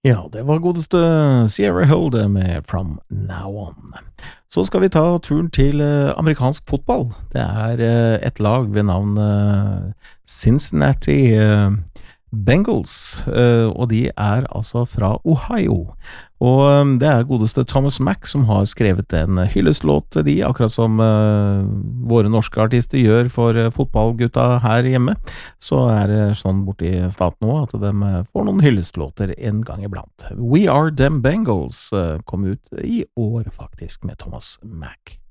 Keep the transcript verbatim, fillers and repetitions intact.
Ja, det var godeste Sierra Holder med From Now On. Så skal vi ta turen til eh, amerikansk fotball. Det er eh, et lag ved navn eh, Cincinnati eh, Bengals, eh, og de er altså fra Ohio. Og eh, det er godeste Thomas Mack som har skrevet en hylleslåt til de, akkurat som eh, våre norske artister gjør for eh, fotballgutta her hjemme. Så er det sånn borti staten nå at de eh, får noen hylleslåter en gang iblant. We Are Them Bengals eh, kom ut i år faktisk med Thomas Mack.